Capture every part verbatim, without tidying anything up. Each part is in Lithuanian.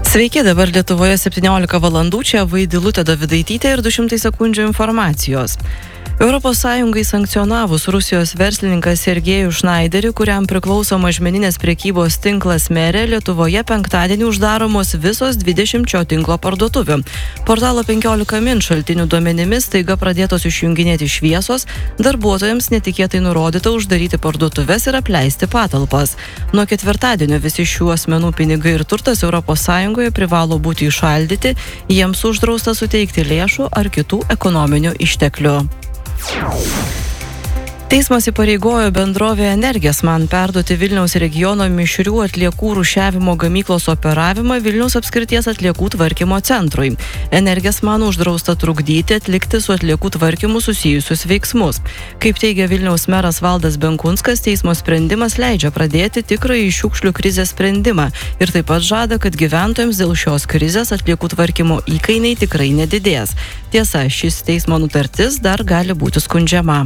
Sveiki, dabar Lietuvoje septyniolika valandų, čia Vaidilutė Davidaitytė ir du šimtai sekundžių informacijos. Europos Sąjungai sankcionavus Rusijos verslininką Sergejų Šnaiderį, kuriam priklauso mažmeninės prekybos tinklas Merė, Lietuvoje penktadienį uždaromos visos dvidešimt šio tinklo parduotuvių. Portalo penkiolika min šaltinių duomenimis staiga pradėtos išjunginėti šviesos, darbuotojams netikėtai nurodyta uždaryti parduotuves ir apleisti patalpas. Nuo ketvirtadienio visi šių asmenų pinigai ir turtas Europos Sąjungoje privalo būti įšaldyti, jiems uždrausta suteikti lėšų ar kitų ekonominių išteklių. Teismas įpareigojo bendrovę Energesman perduoti Vilniaus regiono mišrių atliekų rūšiavimo gamyklos operavimą Vilniaus apskrities atliekų tvarkymo centrui. Energesman uždrausta trukdyti atlikti su atliekų tvarkymu susijusius veiksmus. Kaip teigia Vilniaus meras Valdas Benkunskas, teismo sprendimas leidžia pradėti tikrąjį šiukšlių krizės sprendimą ir taip pat žada, kad gyventojams dėl šios krizės atliekų tvarkymo įkainiai tikrai nedidės. Tiesa, šis teismo nutartis dar gali būti skundžiama.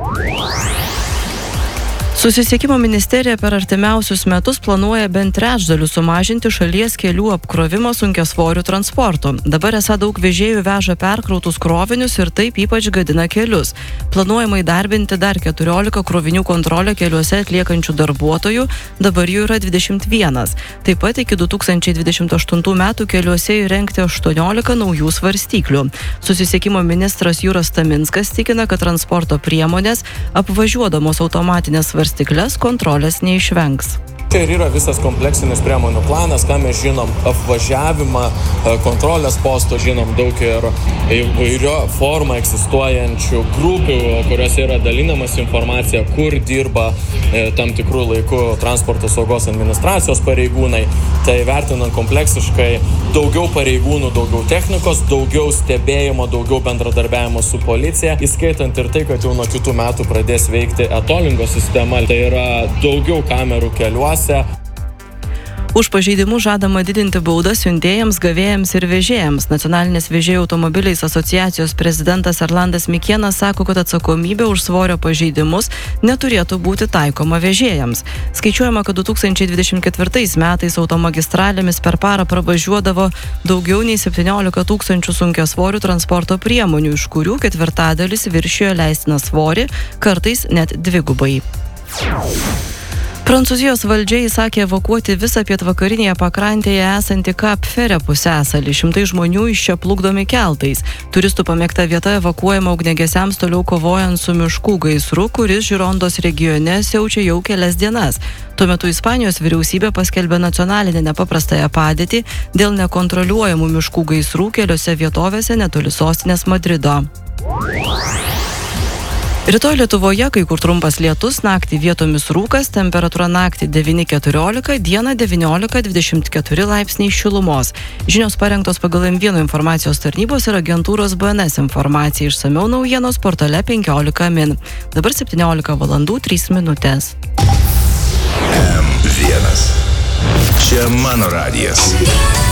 Susisiekimo ministerija per artimiausius metus planuoja bent trečdaliu sumažinti šalies kelių apkrovimo sunkiasvorių transportu. Dabar esą daug vežėjų veža perkrautus krovinius ir taip ypač gadina kelius. Planuojama įdarbinti dar keturiolika krovinių kontrolę keliuose atliekančių darbuotojų, dabar jų yra dvidešimt vienas. Taip pat iki du tūkstančiai dvidešimt aštuntų metų keliuose įrengti aštuoniolika naujų svarstyklių. Susisiekimo ministras Jūras Taminskas tikina, kad transporto priemonės apvažiuodamos automatinės svarstyklių stikles kontrolės neišvengs. Čia ir yra visas kompleksinis priemonių planas, ką mes žinom, apvažiavimą, kontrolės posto, žinom daug ir įvairio formą egzistuojančių grupių, kuriuose yra dalinamas informacija, kur dirba tam tikrų laikų transporto saugos administracijos pareigūnai. Tai vertinant kompleksiškai daugiau pareigūnų, daugiau technikos, daugiau stebėjimo, daugiau bendradarbiavimo su policija, įskaitant ir tai, kad jau nuo kitų metų pradės veikti etolingo sistema. Tai yra daugiau kamerų keliuose. Už pažeidimus žadama didinti baudas siuntėjams, gavėjams ir vežėjams. Nacionalinės vežėjų automobiliais asociacijos prezidentas Erlandas Mikėnas sako, kad atsakomybė už svorio pažeidimus neturėtų būti taikoma vežėjams. Skaičiuojama, kad du tūkstančiai dvidešimt ketvirtais metais automagistralėmis per parą pravažiuodavo daugiau nei septyniolika tūkstančių sunkiasvorių transporto priemonių, iš kurių ketvirtadalis viršijo leistiną svorį, kartais net dvigubai. Prancūzijos valdžia įsakė evakuoti visą pietvakarinėje pakrantėje esantį Cap Ferret pusiasalį. Šimtai žmonių iš čia plukdomi keltais. Turistų pamėgta vieta evakuojama ugniagesiams toliau kovojant su miškų gaisru, kuris Žirondos regione siaučia jau kelias dienas. Tuo metu Ispanijos vyriausybė paskelbė nacionalinę nepaprastąją padėtį dėl nekontroliuojamų miškų gaisrų keliose vietovėse netoli sostinės Madrido. Rytoj Lietuvoje kai kur trumpas lietus, naktį vietomis rūkas, temperatūra naktį devyni keturiolika, dieną devyniolika dvidešimt keturi laipsniai šilumos. Žinios parengtos pagal M vienas informacijos tarnybos ir agentūros B N S informacija. Išsamiau naujienos portale penkiolika min. Dabar septyniolika valandų trys minutės. M vienas. Čia mano radijas.